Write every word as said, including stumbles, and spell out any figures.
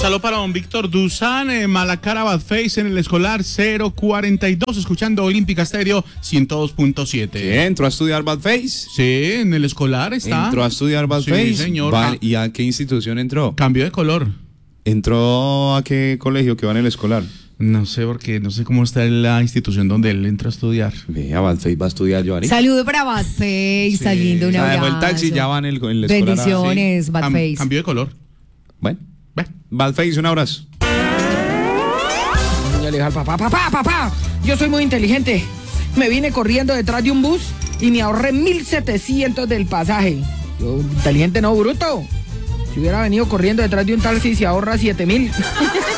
saludo para don Víctor Duzán, eh, Malacara Bad Face en el escolar cero cuarenta y dos, escuchando Olímpica Estéreo ciento dos punto siete. ¿Qué? ¿Entró a estudiar Bad Face? Sí, en el escolar está. ¿Entró a estudiar Bad Sí, Face? señor. Va- ¿Y a qué institución entró? Cambio de color. ¿Entró a qué colegio que va en el escolar? No sé porque no sé cómo está la institución donde él entra a estudiar. Ve, a Bad Face va a estudiar Giovanni. Saludo para Bad Face, Sí. saliendo un Ya abrazo. dejó el taxi, ya va en el, en el escolar. a- Bendiciones, Bad Cam- Face. Cambio de color. Bueno, Ve. Bad Face, un abrazo. Ya le dije al papá, papá, papá, yo soy muy inteligente. Me vine corriendo detrás de un bus y me ahorré mil setecientos del pasaje. Yo, inteligente no, bruto. Si hubiera venido corriendo detrás de un taxi se ahorra siete mil.